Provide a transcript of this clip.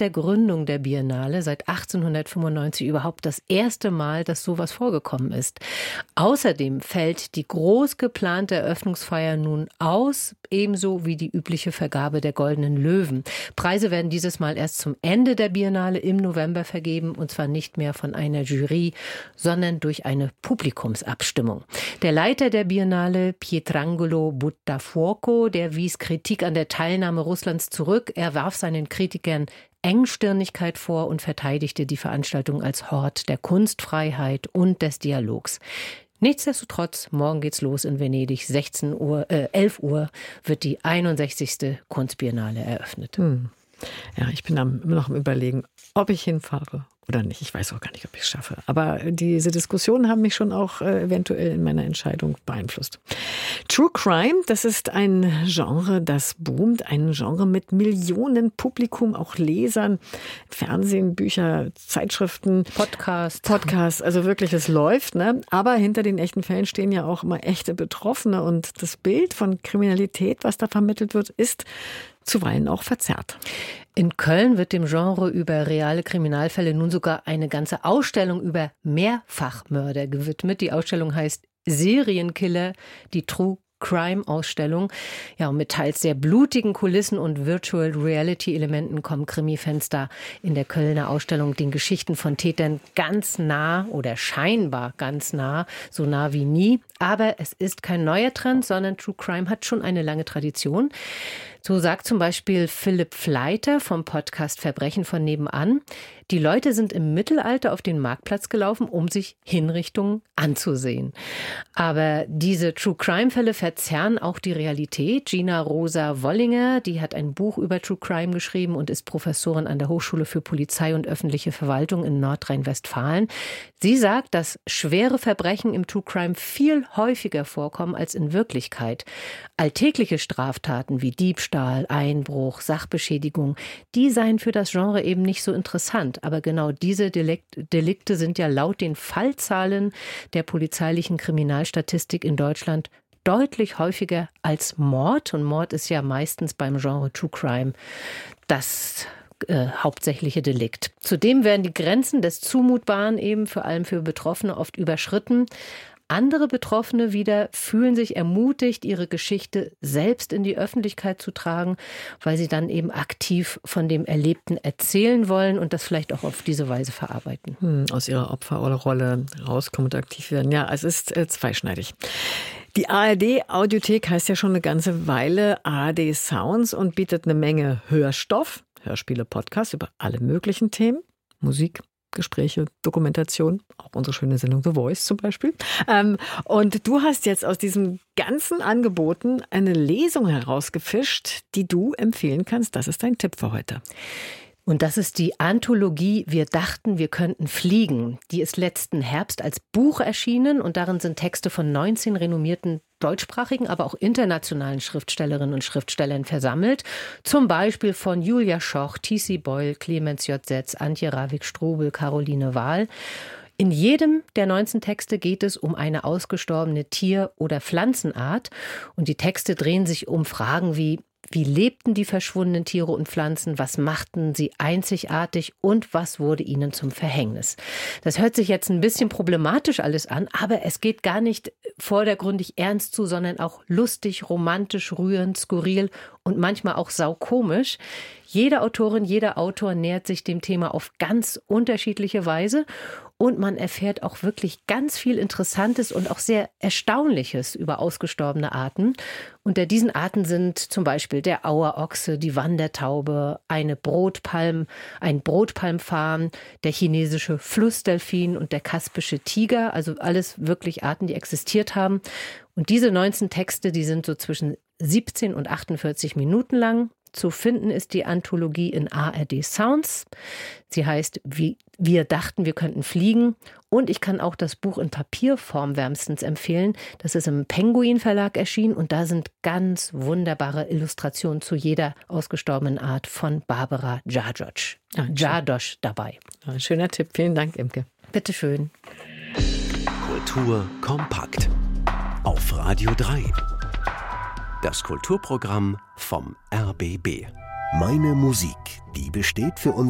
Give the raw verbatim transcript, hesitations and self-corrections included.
seit der Gründung der Biennale, seit achtzehnhundertfünfundneunzig überhaupt das erste Mal, dass sowas vorgekommen ist. Außerdem fällt die groß geplante Eröffnungsfeier nun aus, ebenso wie die übliche Vergabe der Goldenen Löwen. Preise werden dieses Mal erst zum Ende der Biennale im November vergeben, und zwar nicht mehr von einer Jury, sondern durch eine Publikumsabstimmung. Der Leiter der Biennale, Pietrangelo Buttafuoco, der wies Kritik an der Teilnahme Russlands zurück. Er warf seinen Kritikern Engstirnigkeit vor und verteidigte die Veranstaltung als Hort der Kunstfreiheit und des Dialogs. Nichtsdestotrotz, morgen geht's los in Venedig, sechzehn Uhr, äh, elf Uhr wird die einundsechzigste Kunstbiennale eröffnet. Hm. Ja, ich bin am, immer noch am Überlegen, ob ich hinfahre oder nicht. Ich weiß auch gar nicht, ob ich es schaffe. Aber diese Diskussionen haben mich schon auch äh, eventuell in meiner Entscheidung beeinflusst. True Crime, das ist ein Genre, das boomt. Ein Genre mit Millionen Publikum, auch Lesern, Fernsehen, Bücher, Zeitschriften. Podcasts. Podcasts, also wirklich, es läuft. Ne? Aber hinter den echten Fällen stehen ja auch immer echte Betroffene. Und das Bild von Kriminalität, was da vermittelt wird, ist zuweilen auch verzerrt. In Köln wird dem Genre über reale Kriminalfälle nun sogar eine ganze Ausstellung über Mehrfachmörder gewidmet. Die Ausstellung heißt Serienkiller, die True Crime-Ausstellung. Ja, und mit teils sehr blutigen Kulissen und Virtual Reality-Elementen kommen Krimi-Fans da in der Kölner Ausstellung den Geschichten von Tätern ganz nah oder scheinbar ganz nah, so nah wie nie. Aber es ist kein neuer Trend, sondern True Crime hat schon eine lange Tradition. So sagt zum Beispiel Philipp Fleiter vom Podcast Verbrechen von nebenan: Die Leute sind im Mittelalter auf den Marktplatz gelaufen, um sich Hinrichtungen anzusehen. Aber diese True-Crime-Fälle verzerren auch die Realität. Gina Rosa Wollinger, die hat ein Buch über True Crime geschrieben und ist Professorin an der Hochschule für Polizei und öffentliche Verwaltung in Nordrhein-Westfalen. Sie sagt, dass schwere Verbrechen im True Crime viel häufiger vorkommen als in Wirklichkeit. Alltägliche Straftaten wie Diebstahl, Einbruch, Sachbeschädigung, die seien für das Genre eben nicht so interessant. Aber genau diese Delikte sind ja laut den Fallzahlen der polizeilichen Kriminalstatistik in Deutschland deutlich häufiger als Mord. Und Mord ist ja meistens beim Genre True Crime das äh, hauptsächliche Delikt. Zudem werden die Grenzen des Zumutbaren eben vor allem für Betroffene oft überschritten. Andere Betroffene wieder fühlen sich ermutigt, ihre Geschichte selbst in die Öffentlichkeit zu tragen, weil sie dann eben aktiv von dem Erlebten erzählen wollen und das vielleicht auch auf diese Weise verarbeiten. Hm, aus ihrer Opferrolle rauskommen und aktiv werden. Ja, es ist äh, zweischneidig. Die A R D-Audiothek heißt ja schon eine ganze Weile A R D Sounds und bietet eine Menge Hörstoff, Hörspiele, Podcasts über alle möglichen Themen, Musik, Gespräche, Dokumentation, auch unsere schöne Sendung The Voice zum Beispiel. Ähm, und du hast jetzt aus diesen ganzen Angeboten eine Lesung herausgefischt, die du empfehlen kannst. Das ist dein Tipp für heute. Und das ist die Anthologie Wir dachten, wir könnten fliegen. Die ist letzten Herbst als Buch erschienen und darin sind Texte von neunzehn renommierten deutschsprachigen, aber auch internationalen Schriftstellerinnen und Schriftstellern versammelt. Zum Beispiel von Julia Schoch, T C Boyle, Clemens J. Setz, Antje Ravik-Strubel, Caroline Wahl. In jedem der neunzehn Texte geht es um eine ausgestorbene Tier- oder Pflanzenart. Und die Texte drehen sich um Fragen wie: Wie lebten die verschwundenen Tiere und Pflanzen? Was machten sie einzigartig? Und was wurde ihnen zum Verhängnis? Das hört sich jetzt ein bisschen problematisch alles an, aber es geht gar nicht vordergründig ernst zu, sondern auch lustig, romantisch, rührend, skurril und manchmal auch saukomisch. Jede Autorin, jeder Autor nähert sich dem Thema auf ganz unterschiedliche Weise. Und man erfährt auch wirklich ganz viel Interessantes und auch sehr Erstaunliches über ausgestorbene Arten. Unter diesen Arten sind zum Beispiel der Auerochse, die Wandertaube, eine Brotpalm, ein Brotpalmfarn, der chinesische Flussdelfin und der kaspische Tiger. Also alles wirklich Arten, die existiert haben. Und diese neunzehn Texte, die sind so zwischen siebzehn und achtundvierzig Minuten lang. Zu finden ist die Anthologie in A R D Sounds. Sie heißt Wie Wir dachten, wir könnten fliegen. Und ich kann auch das Buch in Papierform wärmstens empfehlen. Das ist im Penguin Verlag erschienen und da sind ganz wunderbare Illustrationen zu jeder ausgestorbenen Art von Barbara Djadosch. Ja, Djadosch dabei. Ja, schöner Tipp. Vielen Dank, Imke. Bitteschön. Kultur kompakt. Auf Radio drei. Das Kulturprogramm vom R B B. Meine Musik, die besteht für uns